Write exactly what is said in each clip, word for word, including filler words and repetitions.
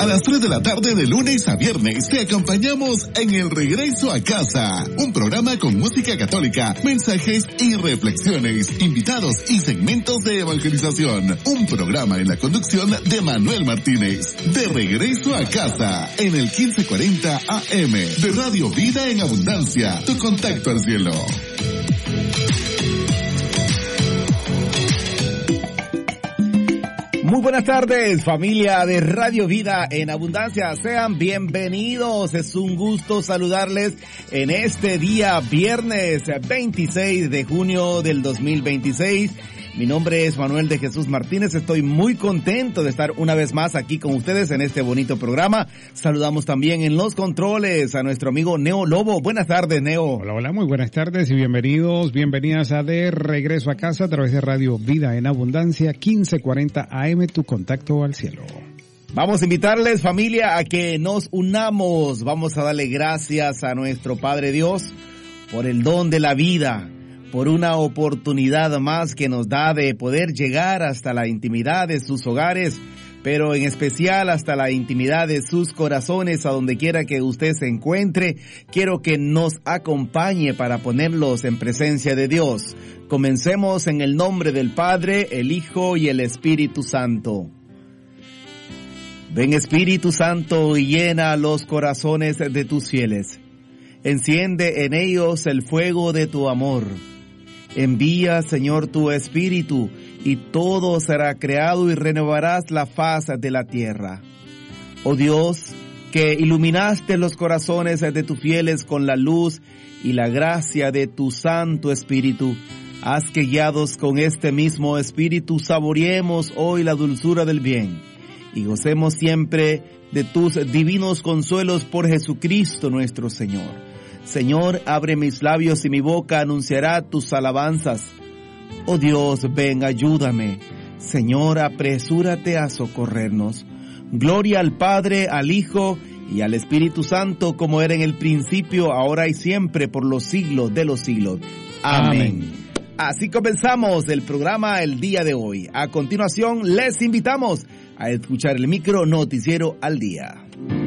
A las tres de la tarde de lunes a viernes te acompañamos en El Regreso a Casa, un programa con música católica, mensajes y reflexiones, invitados y segmentos de evangelización. Un programa en la conducción de Manuel Martínez. De Regreso a Casa, en el quince cuarenta A M de Radio Vida en Abundancia, tu contacto al cielo. Muy buenas tardes, familia de Radio Vida en Abundancia. Sean bienvenidos. Es un gusto saludarles en este día viernes veintiséis de junio del dos mil veintiséis. Mi nombre es Manuel de Jesús Martínez. Estoy muy contento de estar una vez más aquí con ustedes en este bonito programa. Saludamos también en los controles a nuestro amigo Neo Lobo. Buenas tardes, Neo. Hola, hola, muy buenas tardes y bienvenidos, bienvenidas a De Regreso a Casa a través de Radio Vida en Abundancia, quince cuarenta A M, tu contacto al cielo. Vamos a invitarles, familia, a que nos unamos. Vamos a darle gracias a nuestro Padre Dios por el don de la vida, por una oportunidad más que nos da de poder llegar hasta la intimidad de sus hogares, pero en especial hasta la intimidad de sus corazones, a donde quiera que usted se encuentre. Quiero que nos acompañe para ponerlos en presencia de Dios. Comencemos en el nombre del Padre, el Hijo y el Espíritu Santo. Ven, Espíritu Santo, y llena los corazones de tus fieles. Enciende en ellos el fuego de tu amor. Envía, Señor, tu Espíritu, y todo será creado y renovarás la faz de la tierra. Oh Dios, que iluminaste los corazones de tus fieles con la luz y la gracia de tu Santo Espíritu, haz que guiados con este mismo Espíritu saboreemos hoy la dulzura del bien y gocemos siempre de tus divinos consuelos por Jesucristo nuestro Señor. Señor, abre mis labios y mi boca anunciará tus alabanzas. Oh Dios, ven, ayúdame. Señor, apresúrate a socorrernos. Gloria al Padre, al Hijo y al Espíritu Santo, como era en el principio, ahora y siempre, por los siglos de los siglos. Amén. Amén. Así comenzamos el programa el día de hoy. A continuación, les invitamos a escuchar el micro noticiero al día.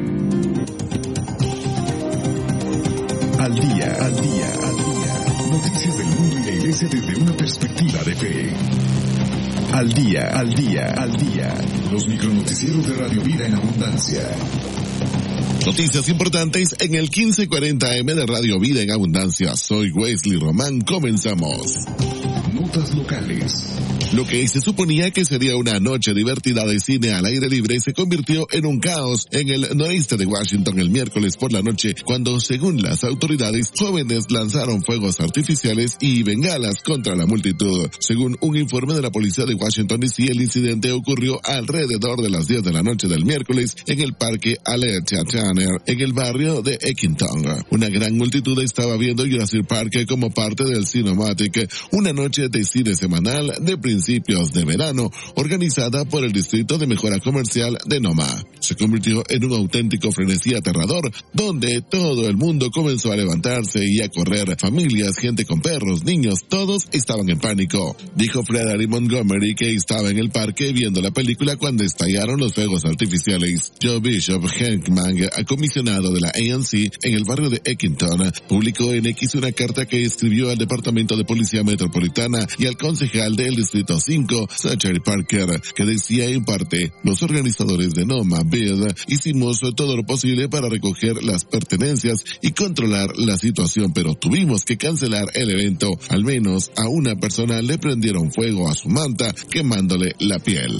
Al día, al día, al día. Noticias del mundo y la iglesia desde una perspectiva de fe. Al día, al día, al día. Los micronoticieros de Radio Vida en Abundancia. Noticias importantes en el quince cuarenta A M de Radio Vida en Abundancia. Soy Wesley Román. Comenzamos. Notas locales. Lo que se suponía que sería una noche divertida de cine al aire libre se convirtió en un caos en el noreste de Washington el miércoles por la noche, cuando, según las autoridades, jóvenes lanzaron fuegos artificiales y bengalas contra la multitud. Según un informe de la policía de Washington D C, el incidente ocurrió alrededor de las diez de la noche del miércoles en el parque Aletheia Turner, en el barrio de Eckington. Una gran multitud estaba viendo Jurassic Park como parte del Cinematic, una noche de cine semanal de principios de verano, organizada por el Distrito de Mejora Comercial de Noma. Se convirtió en un auténtico frenesí aterrador, donde todo el mundo comenzó a levantarse y a correr. Familias, gente con perros, niños, todos estaban en pánico. Dijo Frederick Montgomery, que estaba en el parque viendo la película cuando estallaron los fuegos artificiales. Joe Bishop Henkman, comisionado de la A N C en el barrio de Eckington, publicó en X una carta que escribió al Departamento de Policía Metropolitana y al concejal del Distrito cinco, Zachary Parker, que decía en parte: los organizadores de Noma Bid hicimos todo lo posible para recoger las pertenencias y controlar la situación, pero tuvimos que cancelar el evento. Al menos a una persona le prendieron fuego a su manta, quemándole la piel.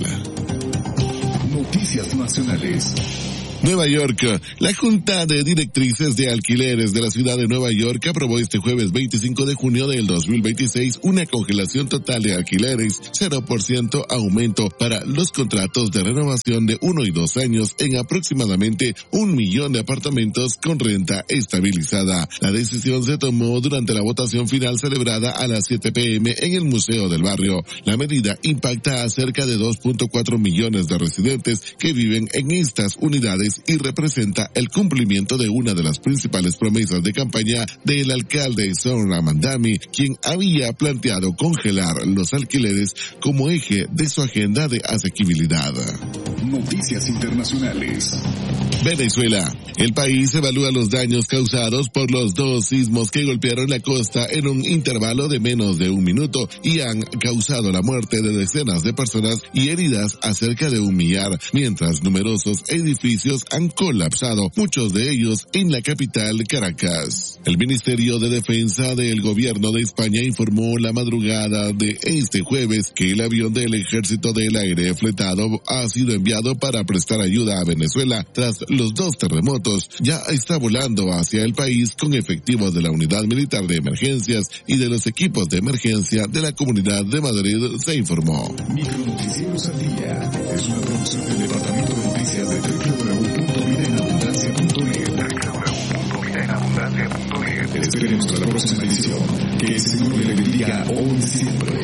Noticias nacionales. Nueva York. La Junta de Directrices de Alquileres de la ciudad de Nueva York aprobó este jueves veinticinco de junio del dos mil veintiséis una congelación total de alquileres, cero por ciento aumento para los contratos de renovación de uno y dos años en aproximadamente un millón de apartamentos con renta estabilizada. La decisión se tomó durante la votación final celebrada a las siete p m en el Museo del Barrio. La medida impacta a cerca de dos punto cuatro millones de residentes que viven en estas unidades y representa el cumplimiento de una de las principales promesas de campaña del alcalde Zohran Mamdani, quien había planteado congelar los alquileres como eje de su agenda de asequibilidad. Noticias internacionales. Venezuela. El país evalúa los daños causados por los dos sismos que golpearon la costa en un intervalo de menos de un minuto y han causado la muerte de decenas de personas y heridas a cerca de un millar, mientras numerosos edificios han colapsado, muchos de ellos en la capital Caracas. El Ministerio de Defensa del Gobierno de España informó la madrugada de este jueves que el avión del Ejército del Aire fletado ha sido enviado para prestar ayuda a Venezuela tras los dos terremotos. Ya está volando hacia el país con efectivos de la Unidad Militar de Emergencias y de los equipos de emergencia de la Comunidad de Madrid, se informó. Micronoticieros al día es una producción del Departamento de Noticias de doble u doble u doble u punto vida en abundancia punto net. doble u doble u doble u punto vida en abundancia punto net. Esperemos hasta la próxima edición. Que el Señor le bendiga hoy y siempre.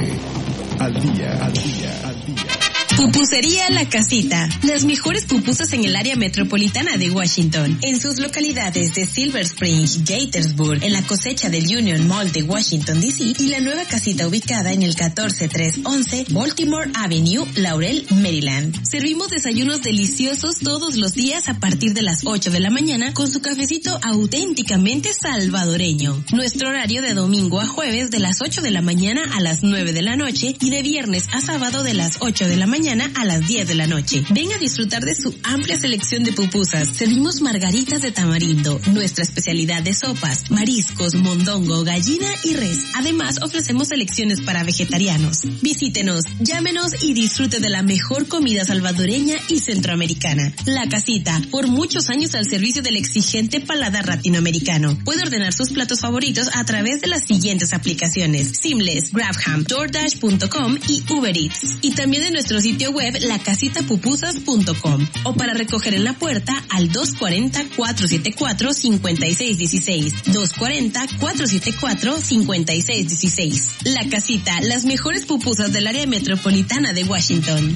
Al día, al día, al día. Pupusería La Casita. Las mejores pupusas en el área metropolitana de Washington. En sus localidades de Silver Spring, Gaithersburg, en la cosecha del Union Mall de Washington, D C y la nueva casita ubicada en el catorce trescientos once Baltimore Avenue, Laurel, Maryland. Servimos desayunos deliciosos todos los días a partir de las ocho de la mañana con su cafecito auténticamente salvadoreño. Nuestro horario de domingo a jueves de las ocho de la mañana a las nueve de la noche y de viernes a sábado de las ocho de la mañana a las diez de la noche. Ven a disfrutar de su amplia selección de pupusas. Servimos margaritas de tamarindo, nuestra especialidad de sopas, mariscos, mondongo, gallina y res. Además, ofrecemos selecciones para vegetarianos. Visítenos, llámenos y disfrute de la mejor comida salvadoreña y centroamericana. La Casita, por muchos años al servicio del exigente paladar latinoamericano. Puede ordenar sus platos favoritos a través de las siguientes aplicaciones: Seamless, GrabHam, DoorDash punto com y Uber Eats. Y también de nuestro sitio web la casita pupusas punto com o para recoger en la puerta al dos cuatro cero, cuatro siete cuatro, cinco seis uno seis, dos cuatro cero, cuatro siete cuatro, cinco seis uno seis. La Casita, las mejores pupusas del área metropolitana de Washington.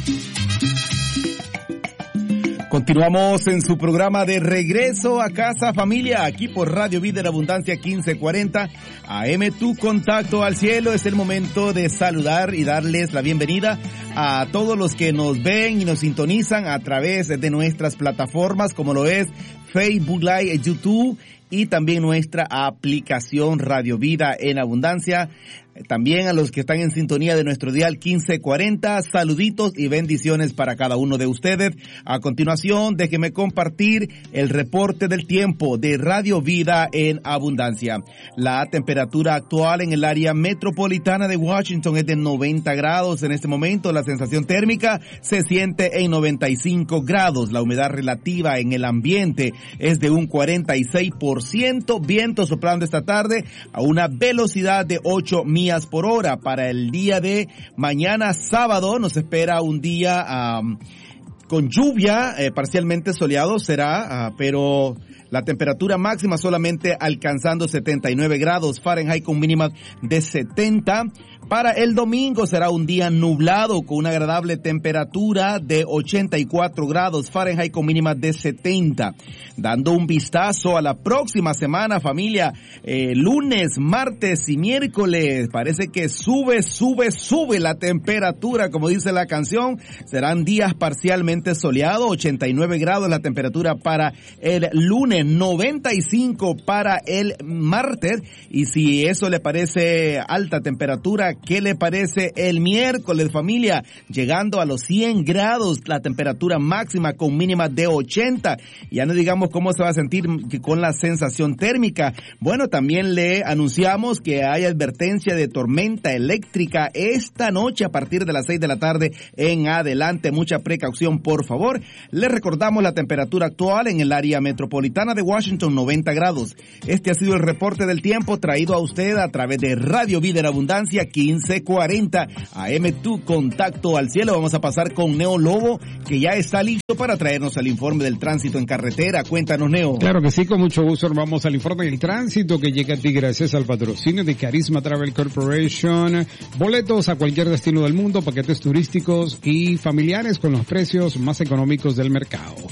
Continuamos en su programa de Regreso a Casa, familia, aquí por Radio Vida en Abundancia quince cuarenta A M, tu contacto al cielo. Es el momento de saludar y darles la bienvenida a todos los que nos ven y nos sintonizan a través de nuestras plataformas, como lo es Facebook Live, YouTube y también nuestra aplicación Radio Vida en Abundancia. También a los que están en sintonía de nuestro dial quince cuarenta, saluditos y bendiciones para cada uno de ustedes. A continuación, déjeme compartir el reporte del tiempo de Radio Vida en Abundancia. La temperatura actual en el área metropolitana de Washington es de noventa grados. En este momento, la sensación térmica se siente en noventa y cinco grados. La humedad relativa en el ambiente es de un cuarenta y seis por ciento. Viento soplando esta tarde a una velocidad de ocho millas por hora. Para el día de mañana sábado nos espera un día um, con lluvia, eh, parcialmente soleado será, uh, pero la temperatura máxima solamente alcanzando setenta y nueve grados Fahrenheit con mínima de setenta. Para el domingo será un día nublado con una agradable temperatura de ochenta y cuatro grados Fahrenheit con mínima de setenta. Dando un vistazo a la próxima semana, familia, eh, lunes, martes y miércoles, parece que sube, sube, sube la temperatura, como dice la canción. Serán días parcialmente soleados, ochenta y nueve grados la temperatura para el lunes, noventa y cinco para el martes. Y si eso le parece alta temperatura, ¿qué le parece el miércoles, familia? Llegando a los cien grados, la temperatura máxima con mínima de ochenta. Ya no digamos cómo se va a sentir con la sensación térmica. Bueno, también le anunciamos que hay advertencia de tormenta eléctrica esta noche a partir de las seis de la tarde en adelante. Mucha precaución, por favor. Le recordamos la temperatura actual en el área metropolitana de Washington, noventa grados. Este ha sido el reporte del tiempo traído a usted a través de Radio Vida en Abundancia quince cuarenta A M, tu contacto al cielo. Vamos a pasar con Neo Lobo, que ya está listo para traernos el informe del tránsito en carretera. Cuéntanos, Neo. Claro que sí, con mucho gusto. Vamos al informe del tránsito que llega a ti gracias al patrocinio de Carisma Travel Corporation. Boletos a cualquier destino del mundo, paquetes turísticos y familiares con los precios más económicos del mercado.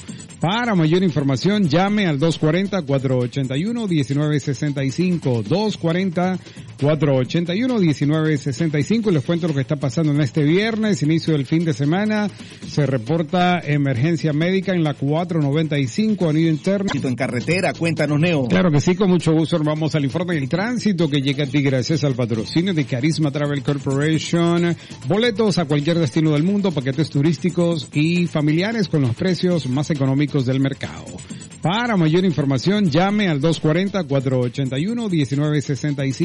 Para mayor información, llame al dos cuatro cero, cuatro ocho uno, uno nueve seis cinco, dos cuatro cero, cuatro ocho uno, uno nueve seis cinco. Les cuento lo que está pasando en este viernes, inicio del fin de semana. Se reporta emergencia médica en la cuatro noventa y cinco, anillo interno. En carretera, cuéntanos, Neo. Claro que sí, con mucho gusto. Vamos al informe del tránsito que llega a ti gracias al patrocinio de Carisma Travel Corporation. Boletos a cualquier destino del mundo, paquetes turísticos y familiares con los precios más económicos del mercado. Para mayor información, llame al dos cuatro cero, cuatro ocho uno, uno nueve seis cinco.